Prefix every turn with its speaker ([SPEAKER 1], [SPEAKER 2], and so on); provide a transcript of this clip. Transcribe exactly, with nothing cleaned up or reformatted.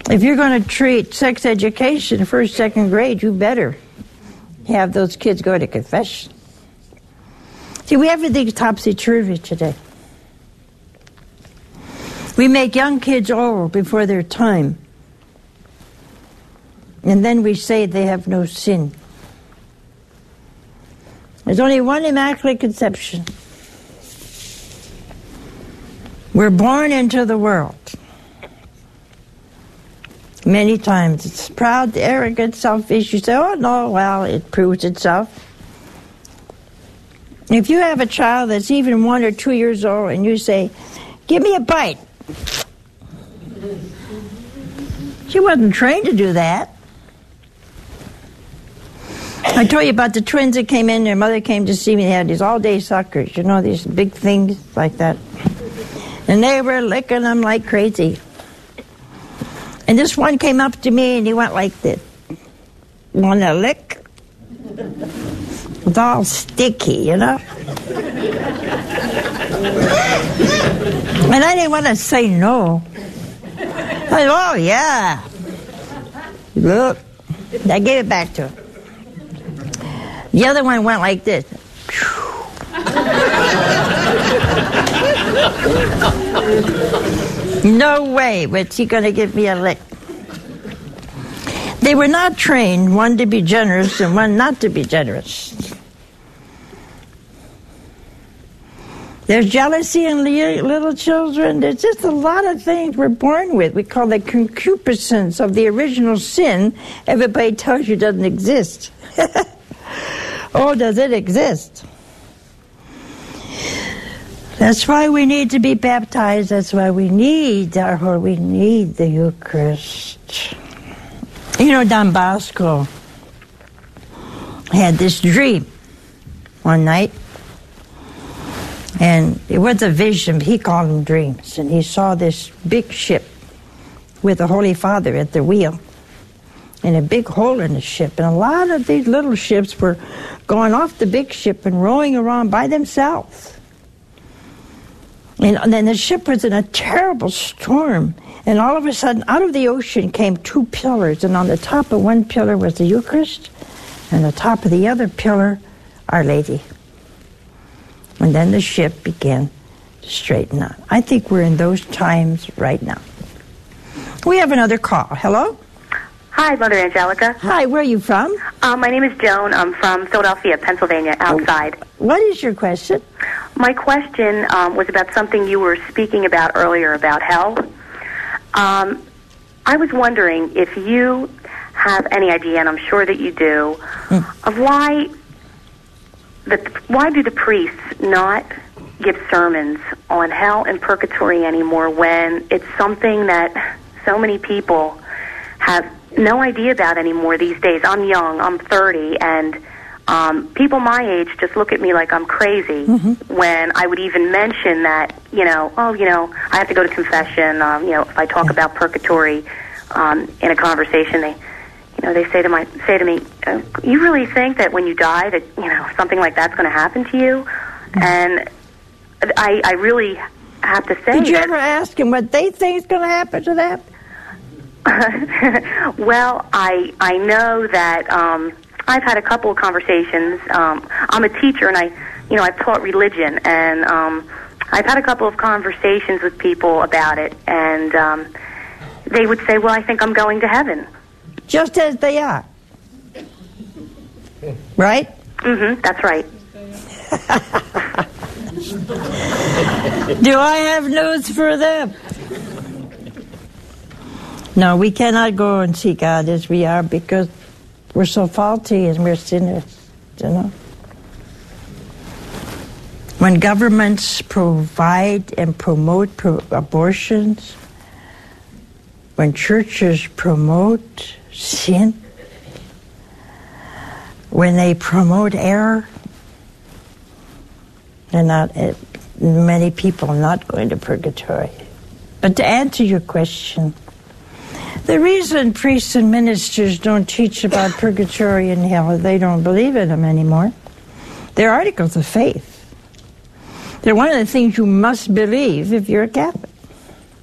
[SPEAKER 1] If you're going to treat sex education first, second grade, you better have those kids go to confession. See, we everything's topsy-turvy today. We make young kids old before their time. And then we say they have no sin. There's only one immaculate conception. We're born into the world. Many times it's proud, arrogant, selfish. You say, oh, no, well, it proves itself. If you have a child that's even one or two years old and you say, give me a bite. She wasn't trained to do that. I told you about the twins that came in. Their mother came to see me. They had these all-day suckers, you know, these big things like that. And they were licking them like crazy. And this one came up to me and he went like this. Want a lick? It's all sticky, you know? And I didn't want to say no. I said, oh, yeah. Look. I gave it back to him. The other one went like this. No way was he going to give me a lick. They were not trained, one to be generous and one not to be generous. There's jealousy in little children. There's just a lot of things we're born with. We call it concupiscence of the original sin. Everybody tells you it doesn't exist. Oh, does it exist? That's why we need to be baptized. That's why we need our Lord. We need the Eucharist. You know, Don Bosco had this dream one night. And it was a vision. He called them dreams. And he saw this big ship with the Holy Father at the wheel and a big hole in the ship. And a lot of these little ships were going off the big ship and rowing around by themselves. And then the ship was in a terrible storm. And all of a sudden, out of the ocean came two pillars. And on the top of one pillar was the Eucharist. And the top of the other pillar, Our Lady. And then the ship began to straighten out. I think we're in those times right now. We have another call. Hello?
[SPEAKER 2] Hi, Mother Angelica.
[SPEAKER 1] Hi, where are you from?
[SPEAKER 2] Um, my name is Joan. I'm from Philadelphia, Pennsylvania, outside.
[SPEAKER 1] What is your question?
[SPEAKER 2] My question um, was about something you were speaking about earlier about hell. Um, I was wondering if you have any idea, and I'm sure that you do, mm. of why... The, why do the priests not give sermons on hell and purgatory anymore when it's something that so many people have no idea about anymore these days? I'm young, I'm thirty, and um, people my age just look at me like I'm crazy mm-hmm. when I would even mention that, you know, oh, you know, I have to go to confession. Um, you know, if I talk about purgatory um, in a conversation, they... You know, they say to my say to me, uh, "You really think that when you die, that you know something like that's going to happen to you?" Mm-hmm. And I, I really have to say.
[SPEAKER 1] Did you
[SPEAKER 2] that,
[SPEAKER 1] ever ask them what they think is going to happen to them?
[SPEAKER 2] Well, I I know that um, I've had a couple of conversations. Um, I'm a teacher, and I, you know, I've taught religion, and um, I've had a couple of conversations with people about it, and um, they would say, "Well, I think I'm going to heaven."
[SPEAKER 1] Just as they are. Right?
[SPEAKER 2] Mm-hmm, that's right.
[SPEAKER 1] Do I have news for them? No, we cannot go and see God as we are because we're so faulty and we're sinners, you know? When governments provide and promote pro- abortions, when churches promote sin, when they promote error, they're not, uh, many people are not going to purgatory. But to answer your question, the reason priests and ministers don't teach about purgatory and hell, they don't believe in them anymore. They're articles of faith. They're one of the things you must believe if you're a Catholic.